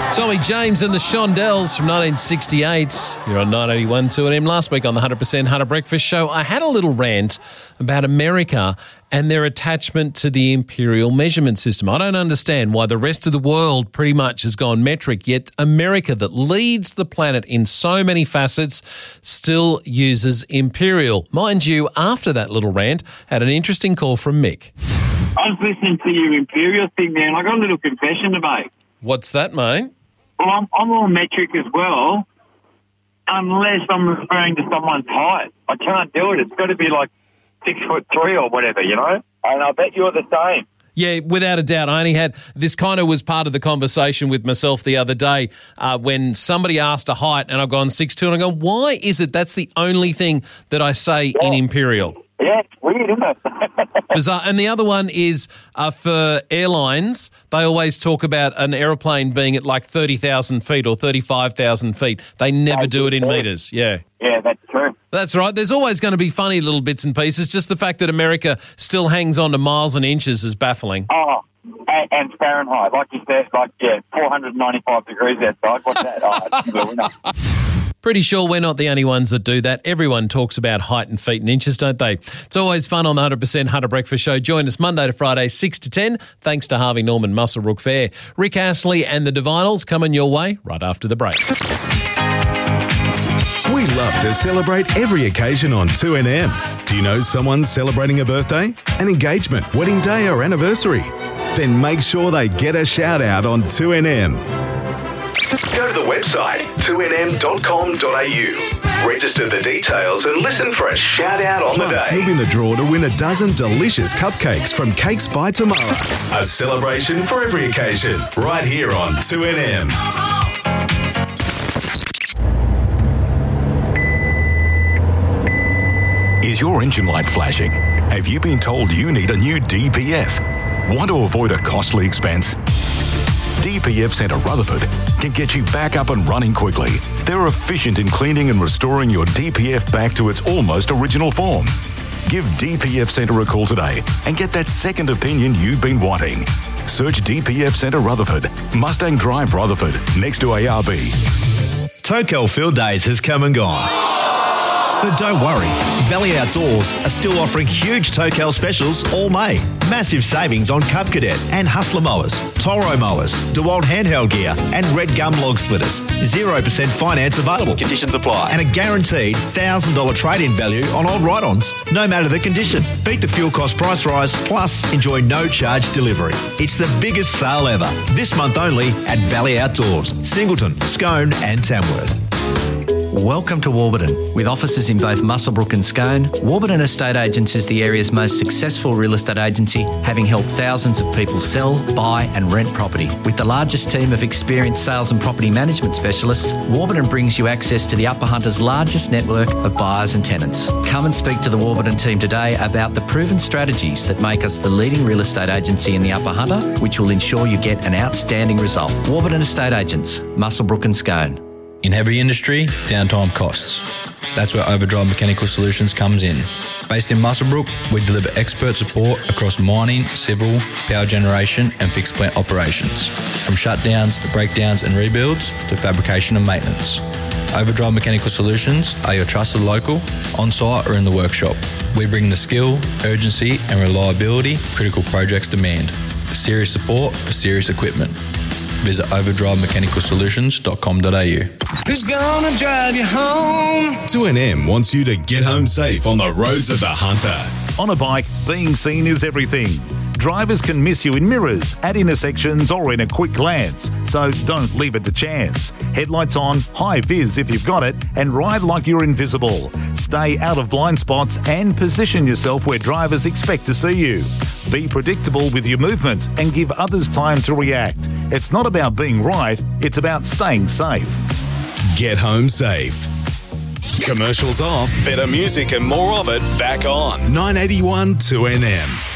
Tommy James and the Shondells from 1968. You're on 981 2AM. Last week on the 100% Hunter Breakfast Show, I had a little rant about America and their attachment to the imperial measurement system. I don't understand why the rest of the world pretty much has gone metric, yet America, that leads the planet in so many facets, still uses imperial. Mind you, after that little rant, had an interesting call from Mick. I was listening to your imperial thing there, and I got a little confession to make. What's that, mate? Well, I'm all metric as well, unless I'm referring to someone's height. I can't do it. It's got to be like 6'3" or whatever, you know? And I bet you're the same. Yeah, without a doubt. I only had, this kind of was part of the conversation with myself the other day when somebody asked a height and I've gone 6'2", and I go, why is it that's the only thing that I say in imperial? Yeah, it's weird, isn't it? Bizarre. And the other one is for airlines, they always talk about an aeroplane being at like 30,000 feet or 35,000 feet. They never do it in metres. Yeah. Yeah, that's true. That's right. There's always going to be funny little bits and pieces. Just the fact that America still hangs on to miles and inches is baffling. Oh, and Fahrenheit. Like you said, 495 degrees outside. What's that? It's the winner. Pretty sure we're not the only ones that do that. Everyone talks about height and feet and inches, don't they? It's always fun on the 100% Hunter Breakfast Show. Join us Monday to Friday, 6 to 10. Thanks to Harvey Norman Muswellbrook Fair. Rick Astley and the Divinals coming your way right after the break. We love to celebrate every occasion on 2NM. Do you know someone's celebrating a birthday, an engagement, wedding day or anniversary? Then make sure they get a shout out on 2NM. Go to the website 2nm.com.au. Register the details and listen for a shout out on the day. You'll be in the draw to win a dozen delicious cupcakes from Cakes by Tomorrow. A celebration for every occasion, right here on 2NM. Is your engine light flashing? Have you been told you need a new DPF? Want to avoid a costly expense? DPF Centre Rutherford can get you back up and running quickly. They're efficient in cleaning and restoring your DPF back to its almost original form. Give DPF Centre a call today and get that second opinion you've been wanting. Search DPF Centre Rutherford, Mustang Drive Rutherford, next to ARB. Tocal Field Days has come and gone. But don't worry, Valley Outdoors are still offering huge Tocal specials all May. Massive savings on Cub Cadet and Hustler mowers, Toro mowers, DeWalt handheld gear and Red Gum log splitters. 0% finance available. Conditions apply. And a guaranteed $1,000 trade-in value on old ride-ons, no matter the condition. Beat the fuel cost price rise, plus enjoy no charge delivery. It's the biggest sale ever. This month only at Valley Outdoors, Singleton, Scone and Tamworth. Welcome to Warburton. With offices in both Muswellbrook and Scone, Warburton Estate Agents is the area's most successful real estate agency, having helped thousands of people sell, buy and rent property. With the largest team of experienced sales and property management specialists, Warburton brings you access to the Upper Hunter's largest network of buyers and tenants. Come and speak to the Warburton team today about the proven strategies that make us the leading real estate agency in the Upper Hunter, which will ensure you get an outstanding result. Warburton Estate Agents, Muswellbrook and Scone. In heavy industry, downtime costs. That's where Overdrive Mechanical Solutions comes in. Based in Muswellbrook, we deliver expert support across mining, civil, power generation and fixed plant operations. From shutdowns, breakdowns and rebuilds to fabrication and maintenance. Overdrive Mechanical Solutions are your trusted local, on-site or in the workshop. We bring the skill, urgency and reliability critical projects demand. Serious support for serious equipment. Visit overdrivemechanicalsolutions.com.au. Who's gonna drive you home? 2NM wants you to get home safe on the roads of the Hunter. On a bike, being seen is everything. Drivers can miss you in mirrors, at intersections or in a quick glance, so don't leave it to chance. Headlights on, high vis if you've got it, and ride like you're invisible. Stay out of blind spots and position yourself where drivers expect to see you. Be predictable with your movements and give others time to react. It's not about being right, it's about staying safe. Get home safe. Commercials off, better music and more of it back on 981 2NM.